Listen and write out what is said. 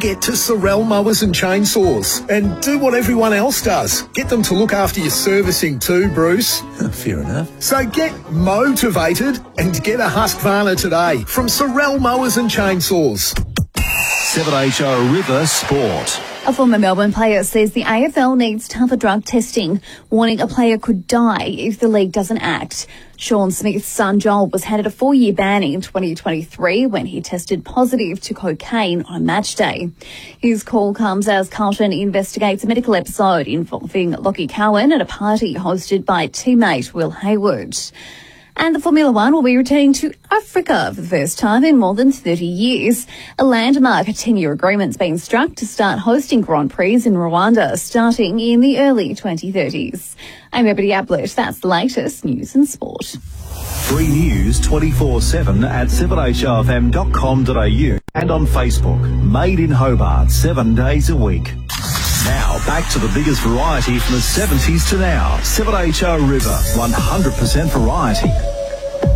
get to Sorel Mowers and Chainsaws and do what everyone else does. Get them to look after your servicing too, Bruce. Fair enough. So get motivated and get a Husqvarna today from Sorel Mowers and Chainsaws. 7HR River Sport. A former Melbourne player says the AFL needs tougher drug testing, warning a player could die if the league doesn't act. Sean Smith's son Joel was handed a 4-year ban in 2023 when he tested positive to cocaine on a match day. His call comes as Carlton investigates a medical episode involving Lockie Cowan at a party hosted by teammate Will Hayward. And the Formula One will be returning to Africa for the first time in more than 30 years. A landmark 10-year agreement's been struck to start hosting Grand Prix in Rwanda starting in the early 2030s. I'm Ebony Ablett. That's the latest news and sport. Free news 24/7 at 7hrfm.com.au and on Facebook. Made in Hobart 7 days a week. Now, back to the biggest variety from the 70s to now. 7HR River, 100% variety.